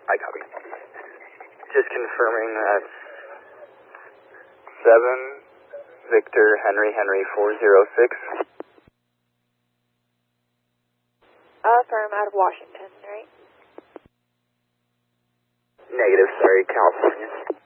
I copy. Just confirming that's 7 Victor Henry Henry 406. Firm out of Washington, right? Negative, sorry, California.